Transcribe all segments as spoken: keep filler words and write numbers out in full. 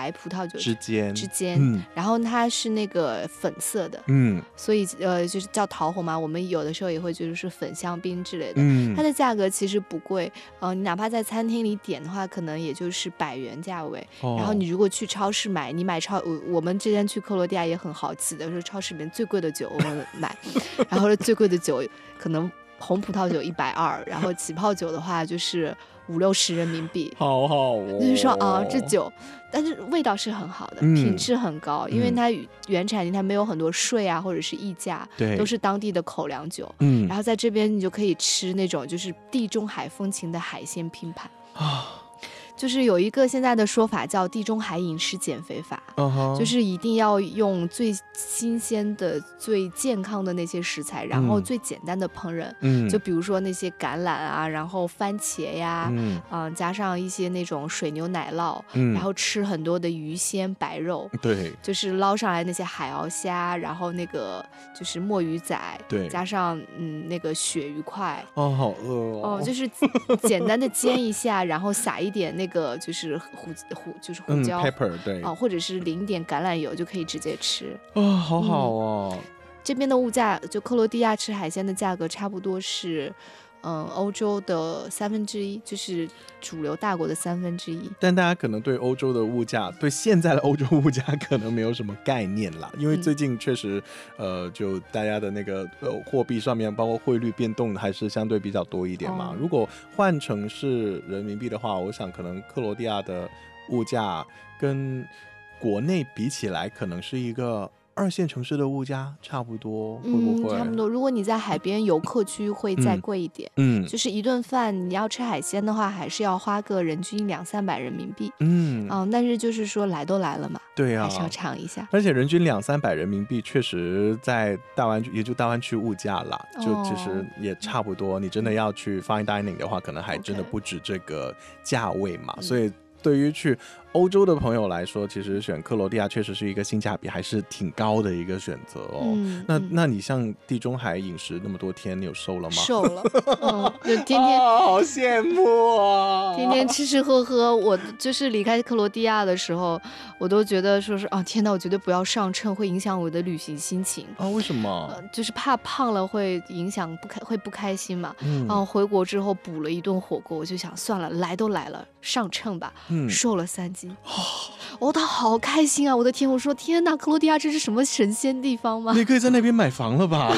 白葡萄酒之间之间、 嗯、 然后它是那个粉色的， 嗯， 所以呃就是叫桃红嘛，我们有的时候也会觉得是粉香槟之类的、 嗯、 它的价格其实不贵，呃，你哪怕在餐厅里点的话可能也就是百元价位、哦、然后你如果去超市买，你买超我我们之前去克罗地亚也很好奇的，说超市里面最贵的酒我们买然后最贵的酒可能红葡萄酒一百二，然后起泡酒的话就是五六十人民币， 好好哦。 就是说啊，这酒，但是味道是很好的，嗯、品质很高，因为它原产地它没有很多税啊或者是溢价， 对， 都是当地的口粮酒。 嗯， 然后在这边你就可以吃那种就是地中海风情的海鲜拼盘啊。就是有一个现在的说法叫地中海饮食减肥法、uh-huh. 就是一定要用最新鲜的最健康的那些食材，然后最简单的烹饪、嗯、就比如说那些橄榄啊，然后番茄呀、嗯呃、加上一些那种水牛奶酪、嗯、然后吃很多的鱼鲜白肉， 对， 就是捞上来那些海鳌虾，然后那个就是墨鱼仔， 对， 加上嗯那个鳕鱼块， 哦好饿哦， 哦就是简单的煎一下然后撒一点那个那个就是胡胡就是胡椒、 嗯、pepper 对啊、或者是淋点橄榄油就可以直接吃啊、哦，好好哦、嗯。 这边的物价就克罗地亚吃海鲜的价格差不多是嗯，欧洲的三分之一，就是主流大国的三分之一。 但大家可能对欧洲的物价，对现在的欧洲物价可能没有什么概念啦，因为最近确实，嗯、呃，就大家的那个呃货币上面，包括汇率变动还是相对比较多一点嘛。哦、如果换成是人民币的话，我想可能克罗地亚的物价跟国内比起来，可能是一个二线城市的物价差不多，会不会？ 嗯，差不多。如果你在海边游客区会再贵一点，嗯，就是一顿饭你要吃海鲜的话，还是要花个人均两三百人民币，嗯嗯，但是就是说来都来了嘛， 对啊， 还是要尝一下。 而且人均两三百人民币，确实在大湾区也就大湾区物价啦，就其实也差不多。哦、你真的要去 fine dining 的话，可能还真的不止这个价位嘛， okay. 所以对于去欧洲的朋友来说，其实选克罗地亚确实是一个性价比还是挺高的一个选择哦。嗯、那、嗯、那你像地中海饮食那么多天，你有瘦了吗？ 瘦了，嗯，就天天、 哦、好羡慕啊！ 天天吃吃喝喝。我就是离开克罗地亚的时候，我都觉得说是啊，天哪，我绝对不要上秤，会影响我的旅行心情啊。为什么？ 呃、就是怕胖了会影响不开，会不开心嘛。嗯。然后回国之后补了一顿火锅，我就想算了，来都来了，上秤吧。嗯。瘦了三斤。哦，他好开心啊！我的天，我说天哪，克罗地亚这是什么神仙地方吗？ 你可以在那边买房了吧？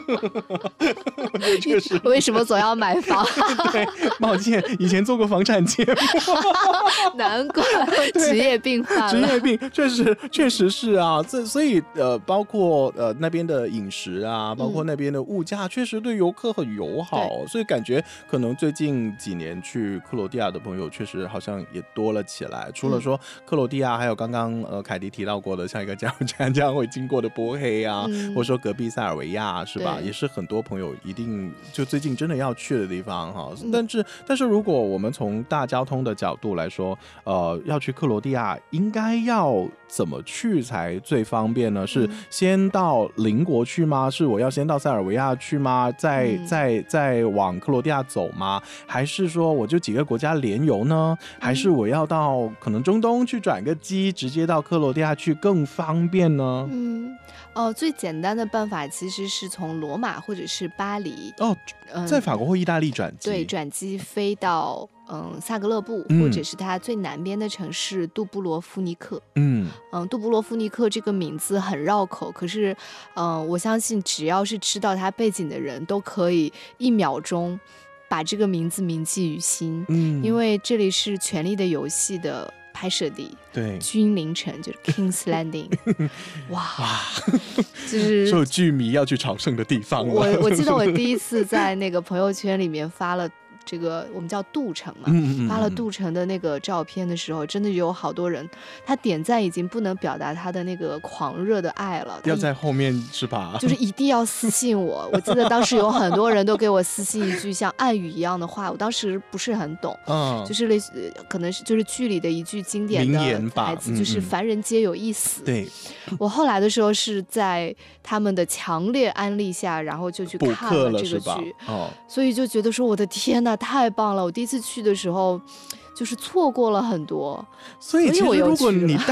你为什么总要买房？ 对，抱歉，以前做过房产节目。 难怪职业病犯了。 职业病确实确实是啊，这所以呃，包括呃那边的饮食啊，包括那边的物价，确、嗯、实对游客很友好，所以感觉可能最近几年去克罗地亚的朋友确实好像也多了起来。除了说克罗地亚，还有刚刚呃凯迪提到过的，像一个加油站这样会经过的波黑啊，嗯、或者说隔壁塞尔维亚是吧？也是很多朋友一定就最近真的要去的地方哈。嗯、但是但是如果我们从大交通的角度来说，呃，要去克罗地亚应该要怎么去才最方便呢？是先到邻国去吗？是我要先到塞尔维亚去吗？再、嗯、再再往克罗地亚走吗？还是说我就几个国家联游呢？还是我要到可能中东去转个机，直接到克罗地亚去更方便呢？ 嗯，哦，最简单的办法其实是从罗马或者是巴黎哦，在法国或意大利转机， 嗯、对，转机飞到嗯萨格勒布、嗯，或者是它最南边的城市杜布罗夫尼克。嗯嗯，杜布罗夫尼克这个名字很绕口，可是嗯，我相信只要是知道它背景的人都可以一秒钟把这个名字铭记于心。嗯，因为这里是《权力的游戏》的拍摄地， 对， 君临城就是 King's Landing。 哇哇，就是所有剧迷要去朝圣的地方了。 我我记得我第一次在那个朋友圈里面发了这个我们叫杜城嘛，嗯嗯嗯，发了杜城的那个照片的时候，真的有好多人，他点赞已经不能表达他的那个狂热的爱了， 要在后面是吧？ 就是一定要私信我。我记得当时有很多人都给我私信一句像暗语一样的话，我当时不是很懂，嗯，就是类似可能是就是剧里的一句经典的台词，就是凡人皆有一死。 对， 我后来的时候是在他们的强烈安利下，然后就去看了这个剧，哦，所以就觉得说我的天哪，太棒了！我第一次去的时候就是错过了很多， 所以其实如果你